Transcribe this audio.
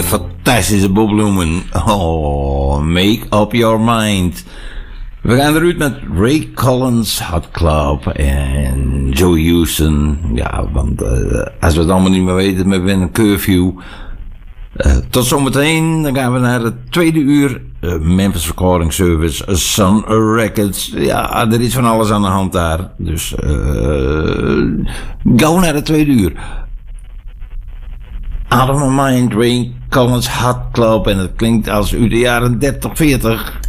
fantastische Bob Lumen. Oh, make up your mind. We gaan eruit met Ray Collins, Hot Club en Joe Houston. Ja, want als we het allemaal niet meer weten, we hebben een curfew. Tot zometeen, dan gaan we naar het tweede uur. Memphis Recording Service, Sun Records. Ja, er is van alles aan de hand daar. Dus go naar het tweede uur. Out of My Mind, Ray Collins, Hot Club. En het klinkt als uit de jaren 30, 40.